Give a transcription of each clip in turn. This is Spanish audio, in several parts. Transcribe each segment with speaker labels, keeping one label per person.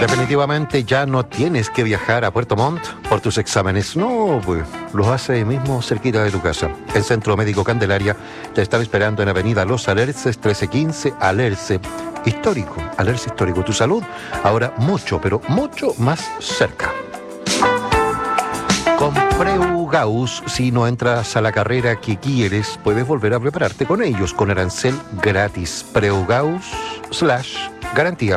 Speaker 1: Definitivamente ya no tienes que viajar a Puerto Montt por tus exámenes. No, pues los haces ahí mismo cerquita de tu casa. El Centro Médico Candelaria te está esperando en Avenida Los Alerces, 1315, Alerce. Alerce histórico. Tu salud ahora mucho, pero mucho más cerca. Con Preugaus, si no entras a la carrera que quieres, puedes volver a prepararte con ellos, con arancel gratis. Preugaus/garantía.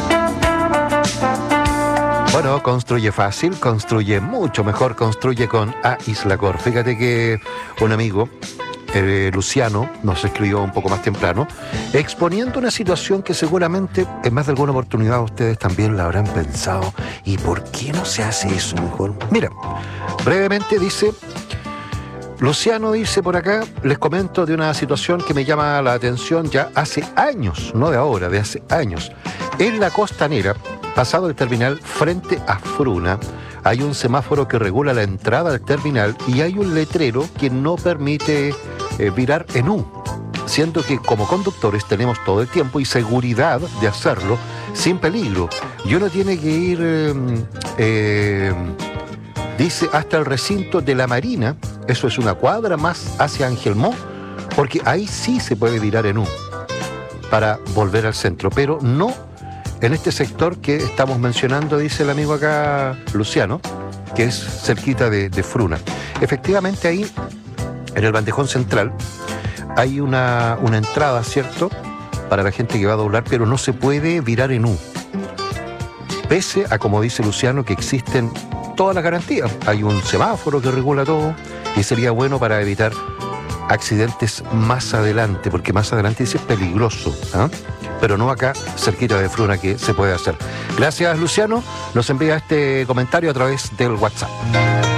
Speaker 1: Bueno, construye fácil, construye mucho mejor, construye con Aislacor. Fíjate que un amigo, Luciano, nos escribió un poco más temprano, exponiendo una situación que seguramente en más de alguna oportunidad ustedes también la habrán pensado. ¿Y por qué no se hace eso mejor? Mira, brevemente dice... Luciano dice por acá, les comento de una situación que me llama la atención ya hace años, no de ahora, de hace años. En la Costanera, pasado el terminal frente a Fruna, hay un semáforo que regula la entrada al terminal y hay un letrero que no permite virar en U, siendo que como conductores tenemos todo el tiempo y seguridad de hacerlo sin peligro. Y uno tiene que ir, dice, hasta el recinto de la Marina. Eso es una cuadra más hacia Angelmó, porque ahí sí se puede virar en U para volver al centro, pero no en este sector que estamos mencionando, dice el amigo acá, Luciano, que es cerquita de Fruna. Efectivamente ahí, en el bandejón central, hay una entrada, ¿cierto?, para la gente que va a doblar, pero no se puede virar en U. Pese a, como dice Luciano, que existen todas las garantías. Hay un semáforo que regula todo y sería bueno para evitar accidentes más adelante, porque más adelante dice peligroso, ¿eh? Pero no acá, cerquita de Fruna, que se puede hacer. Gracias, Luciano. Nos envía este comentario a través del WhatsApp.